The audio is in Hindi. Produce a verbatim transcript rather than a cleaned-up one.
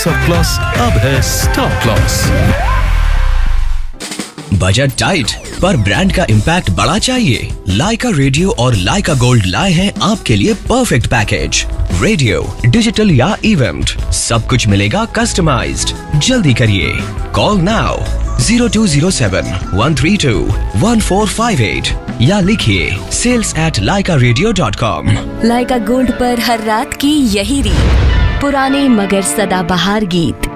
ऑफ क्लॉस अब है स्टार क्लॉस। बजट टाइट पर ब्रांड का इम्पैक्ट बड़ा चाहिए? लाइका रेडियो और लाइका गोल्ड लाए हैं आपके लिए परफेक्ट पैकेज। रेडियो, डिजिटल या इवेंट, सब कुछ मिलेगा कस्टमाइज्ड। जल्दी करिए, call now zero to zero seven one three to one four five eight या लिखिए सेल्स एट लाइका रेडियो डॉट कॉम। लाइका गोल्ड पर हर रात की यही रीत, पुराने मगर सदाबहार गीत।